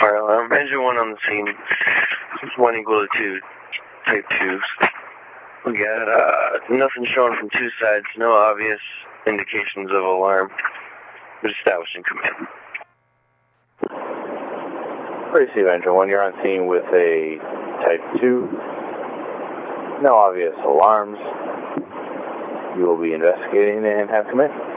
Alright, engine 1 on the scene. 1 equal to 2. Type 2. We got nothing showing from 2 sides. No obvious indications of alarm. But establishing command. Receive engine 1, you're on scene with a type 2. No obvious alarms. You will be investigating and have command.